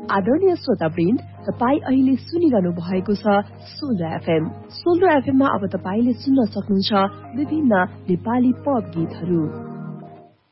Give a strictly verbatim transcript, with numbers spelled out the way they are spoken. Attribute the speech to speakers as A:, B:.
A: आदरणीय श्रोतावृन्द, तपाई अहिले सुनिरहनु भएको छ सोलो एफएम। सोलो एफएम मा अब तपाईले सुन्न सक्नुहुन्छ विभिन्न नेपाली पप गीतहरू।